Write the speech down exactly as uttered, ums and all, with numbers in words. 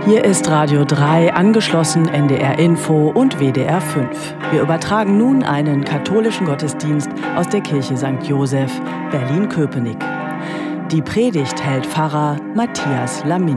Hier ist Radio drei, angeschlossen N D R Info und W D R fünf. Wir übertragen nun einen katholischen Gottesdienst aus der Kirche Sankt Joseph, Berlin-Köpenick. Die Predigt hält Pfarrer Matthias Lamin.